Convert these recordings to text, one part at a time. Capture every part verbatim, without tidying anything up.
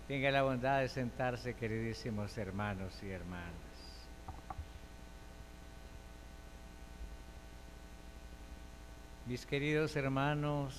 Tenga la bondad de sentarse, queridísimos hermanos y hermanas. Mis queridos hermanos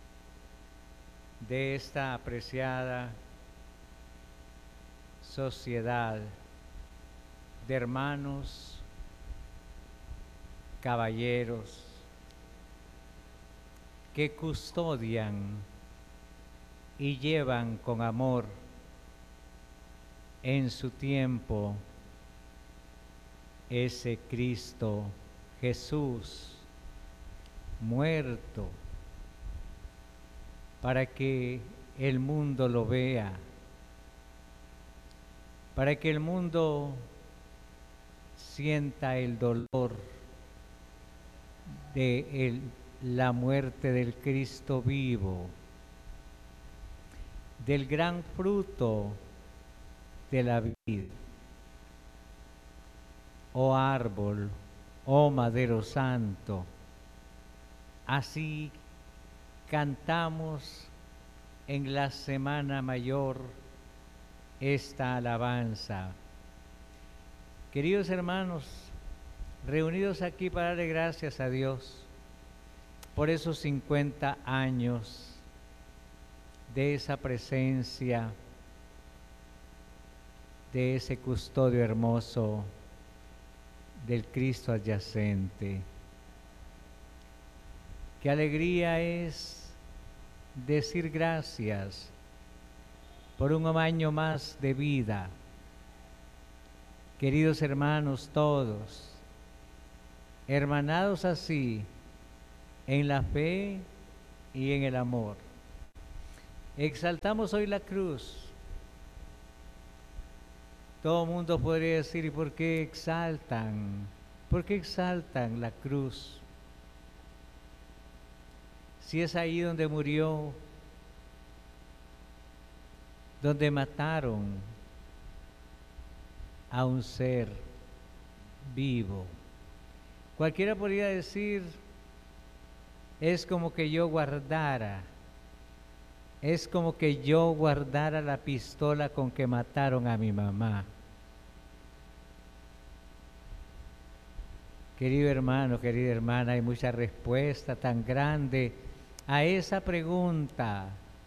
de esta apreciada sociedad de hermanos, caballeros, que custodian y llevan con amor en su tiempo ese Cristo Jesús muerto para que el mundo lo vea, para que el mundo sienta el dolor de el, la muerte del Cristo vivo, del gran fruto de la vida. Oh árbol, oh madero santo, así cantamos en la Semana Mayor esta alabanza. Queridos hermanos, reunidos aquí para darle gracias a Dios por esos cincuenta años de esa presencia, de ese custodio hermoso del Cristo adyacente. Qué alegría es decir gracias por un año más de vida. Queridos hermanos todos, hermanados así en la fe y en el amor. Exaltamos hoy la cruz. Todo el mundo podría decir, ¿y por qué exaltan? ¿Por qué exaltan la cruz? Si es ahí donde murió, donde mataron a un ser vivo. Cualquiera podría decir, es como que yo guardara, es como que yo guardara la pistola con que mataron a mi mamá. Querido hermano, querida hermana, hay mucha respuesta tan grande a esa pregunta.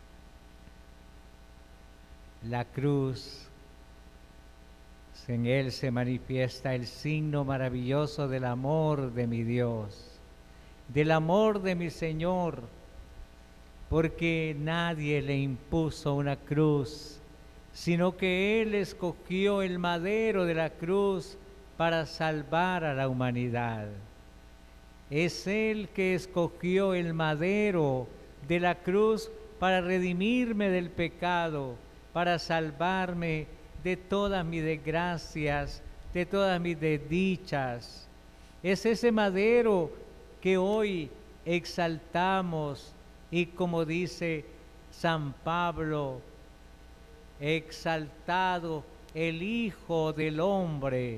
La cruz, en él se manifiesta el signo maravilloso del amor de mi Dios, del amor de mi Señor, porque nadie le impuso una cruz, sino que Él escogió el madero de la cruz para salvar a la humanidad. Es Él que escogió el madero de la cruz para redimirme del pecado, para salvarme de todas mis desgracias, de todas mis desdichas. Es ese madero que hoy exaltamos y, como dice San Pablo, exaltado el Hijo del Hombre.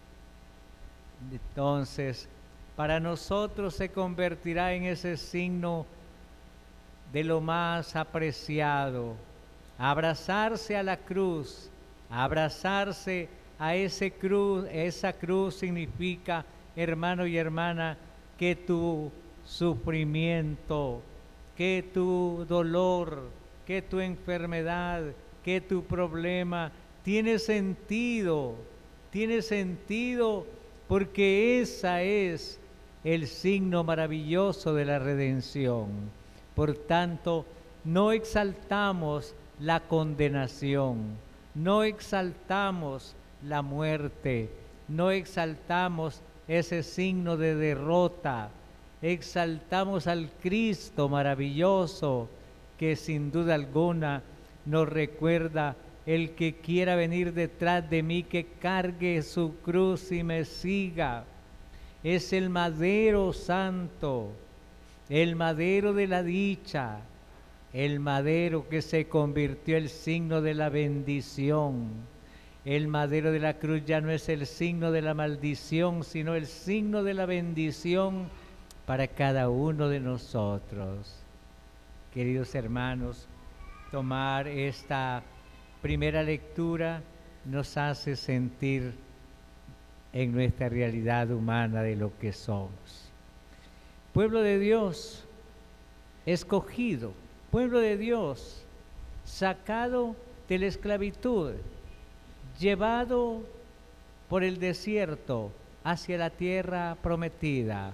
Entonces, para nosotros se convertirá en ese signo de lo más apreciado, abrazarse a la cruz, abrazarse a ese cruz. Esa cruz significa, hermano y hermana, que tu sufrimiento, que tu dolor, que tu enfermedad, que tu problema tiene sentido, tiene sentido porque esa es el signo maravilloso de la redención. Por tanto, no exaltamos la condenación, no exaltamos la muerte, no exaltamos ese signo de derrota, exaltamos al Cristo maravilloso que sin duda alguna nos recuerda: el que quiera venir detrás de mí, que cargue su cruz y me siga. Es el madero santo, el madero de la dicha, el madero que se convirtió en el signo de la bendición. El madero de la cruz ya no es el signo de la maldición, sino el signo de la bendición para cada uno de nosotros. Queridos hermanos, tomar esta primera lectura nos hace sentir en nuestra realidad humana de lo que somos. Pueblo de Dios, escogido, pueblo de Dios, sacado de la esclavitud, llevado por el desierto hacia la tierra prometida.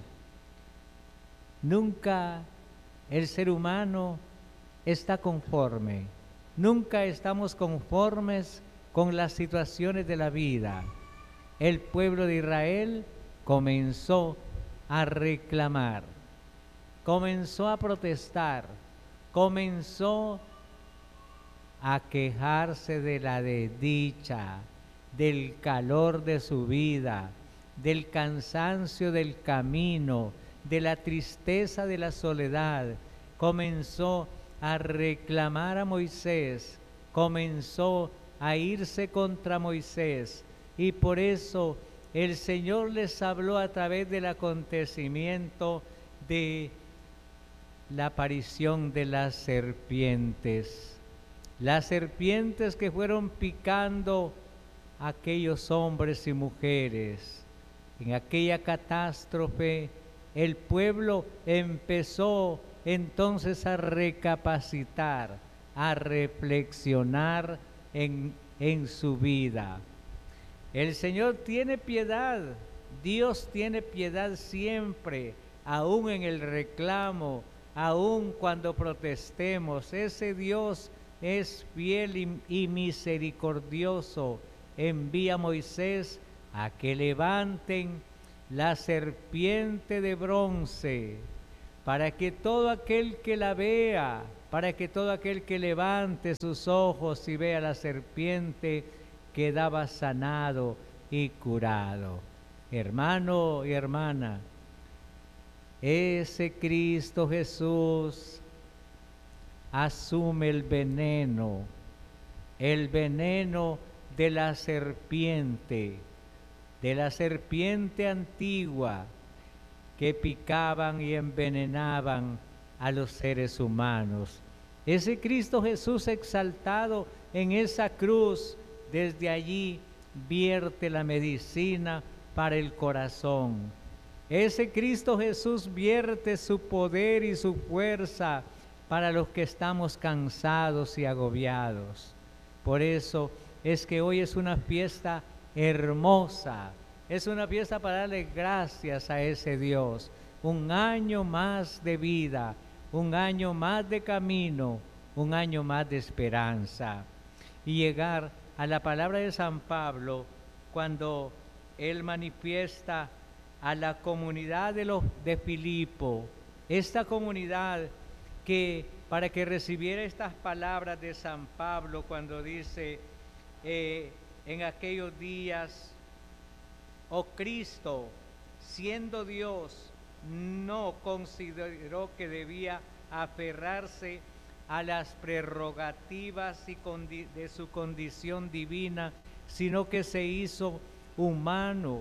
Nunca el ser humano está conforme, nunca estamos conformes con las situaciones de la vida. El pueblo de Israel comenzó a reclamar, comenzó a protestar, comenzó a quejarse de la desdicha, del calor de su vida, del cansancio del camino, de la tristeza de la soledad. Comenzó a reclamar a Moisés, comenzó a irse contra Moisés, y por eso el Señor les habló a través del acontecimiento de la aparición de las serpientes. Las serpientes que fueron picando a aquellos hombres y mujeres. En aquella catástrofe, el pueblo empezó entonces a recapacitar, a reflexionar en, en su vida. El Señor tiene piedad, Dios tiene piedad siempre, aún en el reclamo, aún cuando protestemos. Ese Dios es fiel y, y misericordioso. Envía a Moisés a que levanten la serpiente de bronce, para que todo aquel que la vea, para que todo aquel que levante sus ojos y vea la serpiente, quedaba sanado y curado. Hermano y hermana, ese Cristo Jesús asume el veneno, el veneno de la serpiente, de la serpiente antigua que picaban y envenenaban a los seres humanos. Ese Cristo Jesús exaltado en esa cruz, desde allí vierte la medicina para el corazón. Ese Cristo Jesús vierte su poder y su fuerza para los que estamos cansados y agobiados. Por eso es que hoy es una fiesta hermosa, es una fiesta para darle gracias a ese Dios. Un año más de vida, un año más de camino, un año más de esperanza. Y llegar a la palabra de San Pablo, cuando él manifiesta a la comunidad de los de Filipo, esta comunidad que para que recibiera estas palabras de San Pablo, cuando dice eh, en aquellos días, oh Cristo, siendo Dios, no consideró que debía aferrarse a las prerrogativas y de su condición divina, sino que se hizo humano,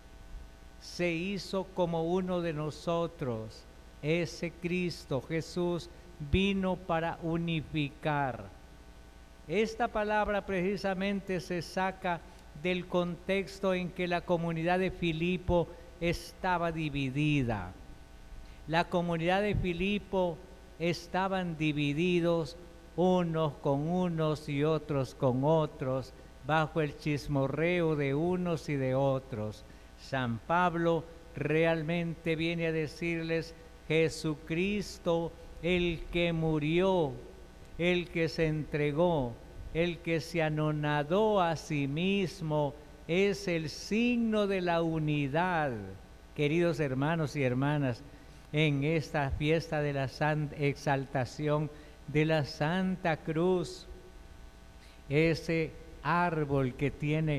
se hizo como uno de nosotros. Ese Cristo Jesús vino para unificar. Esta palabra precisamente se saca del contexto en que la comunidad de Filipo estaba dividida. La comunidad de Filipo estaban divididos unos con unos y otros con otros, bajo el chismorreo de unos y de otros. San Pablo realmente viene a decirles: Jesucristo, el que murió, el que se entregó, el que se anonadó a sí mismo, es el signo de la unidad. Queridos hermanos y hermanas, en esta fiesta de la santa exaltación de la Santa Cruz, ese árbol que tiene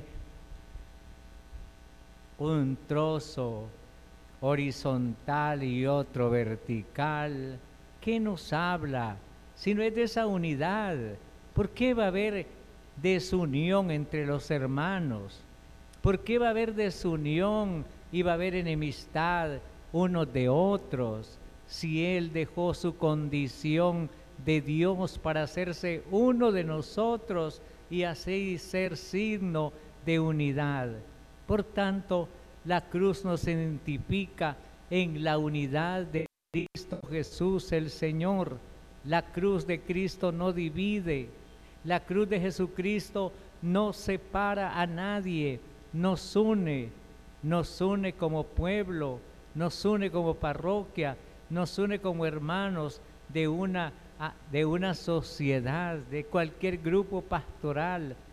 un trozo horizontal y otro vertical, ¿qué nos habla? Si no es de esa unidad, ¿por qué va a haber desunión entre los hermanos? ¿Por qué va a haber desunión y va a haber enemistad unos de otros? Si Él dejó su condición de Dios para hacerse uno de nosotros y así ser signo de unidad. Por tanto, la cruz nos identifica en la unidad de Cristo Jesús el Señor. La cruz de Cristo no divide. La cruz de Jesucristo no separa a nadie, nos une, nos une como pueblo, nos une como parroquia, nos une como hermanos de una, de una sociedad, de cualquier grupo pastoral,